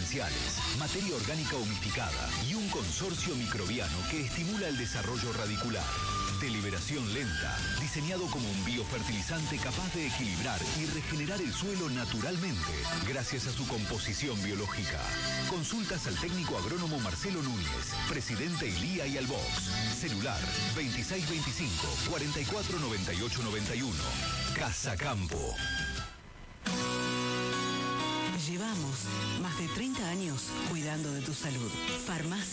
esenciales, materia orgánica humificada y un consorcio microbiano que estimula el desarrollo radicular. De liberación lenta, diseñado como un biofertilizante capaz de equilibrar y regenerar el suelo naturalmente, gracias a su composición biológica. Consultas al técnico agrónomo Marcelo Núñez, presidente Ilía y Albox. Celular 2625 449891. Casa Campo. Llevamos más de 30 años cuidando de tu salud. Farmacia